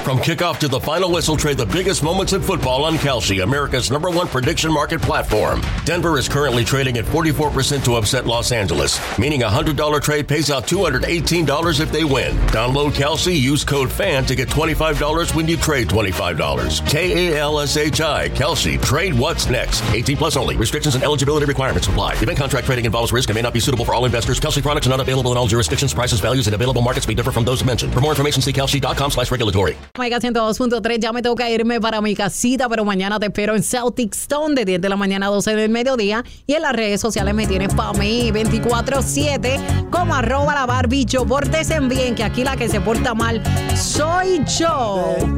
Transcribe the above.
From kickoff to the final whistle, trade the biggest moments in football on Kalshi, America's #1 prediction market platform. Denver is currently trading at 44% to upset Los Angeles, meaning a $100 trade pays out $218 if they win. Download Kalshi, use code FAN to get $25 when you trade $25. KALSHI, Kalshi, trade what's next. 18 plus only. Restrictions and eligibility requirements apply. Event contract trading involves risk and may not be suitable for all investors. Kalshi products are not available in all jurisdictions. Prices, values, and available markets may differ from those mentioned. For more information, see kalshi.com/regulatory. Omega 102.3, ya me toca irme para mi casita, pero mañana te espero en Celtic Stone de 10 de la mañana a 12 del mediodía. Y en las redes sociales me tienes pa' mí 24/7 como @la Barbie. Pórtense bien, que aquí la que se porta mal soy yo.